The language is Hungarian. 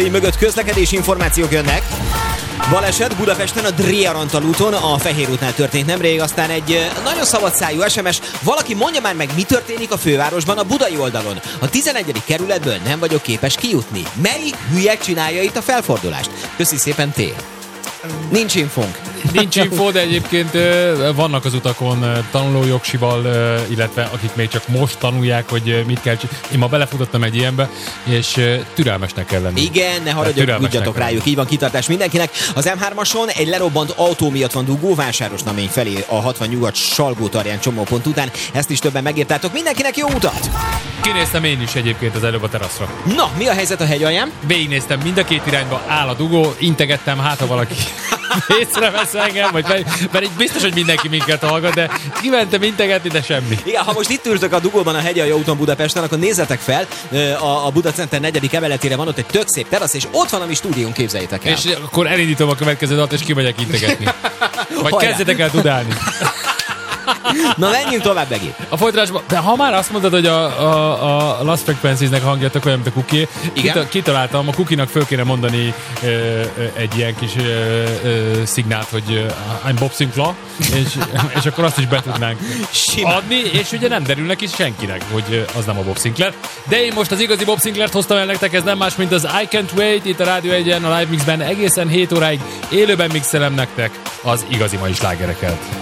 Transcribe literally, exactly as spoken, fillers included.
mögött közlekedési információk jönnek. Baleset Budapesten a Dréa Antal úton, a Fehér útnál történt nemrég, aztán egy nagyon szabadszájú es em es. Valaki mondja már meg, mi történik a fővárosban a budai oldalon. A tizenegyedik kerületből nem vagyok képes kijutni. Melyik hülye csinálja itt a felfordulást? Köszi szépen, T. Nincs infónk. Nincs info, de egyébként vannak az utakon tanulójogsival, illetve akik még csak most tanulják, hogy mit kell csinálni. Én ma belefutottam egy ilyenbe, és türelmesnek kell lenni. Igen, ne haragudjatok, tudjatok rájuk, így van, kitartás mindenkinek. Az em hármason egy lerobbant autó miatt van dugó Vásárosnamény felé a hatvan nyugat Salgótarján csomópont után. Ezt is többen megírtátok. Mindenkinek jó utat! Kinéztem én is egyébként az előbb a teraszra. Na, mi a helyzet a hegyalján? Végignéztem, mind a két irányba áll a dugó, integettem, hát ha valaki észrevesz engem, vagy mert így biztos, hogy mindenki minket hallgat, de kimentem integetni, de semmi. Igen, ha most itt ültök a dugóban a Hegyalja úton Budapesten, akkor nézzetek fel, a, a Buda Center negyedik emeletére van ott egy tök szép terasz, és ott van a mi stúdiónk, képzeljétek el. És akkor elindítom a következő dalt, és kimegyek integetni. Vagy Hajrá. kezdjetek el tudálni. Na, menjünk tovább megint. A folytatásban, de ha már azt mondod, hogy a, a, a Lost Frequencies-nek hangja tök olyan, mint a Cookie, kita, kitaláltam, a Cookie-nak föl kéne mondani ö, ö, egy ilyen kis ö, ö, szignált, hogy ö, I'm Bob Sinclair, és, és akkor azt is be tudnánk Simán. adni, és ugye nem derül neki senkinek, hogy az nem a Bob Sinclair. De én most az igazi Bob Sinclairt hoztam el nektek, ez nem más, mint az I Can't Wait, itt a Rádió egyen, a Live Mixben egészen hét óráig élőben mixelem nektek az igazi mai slágereket.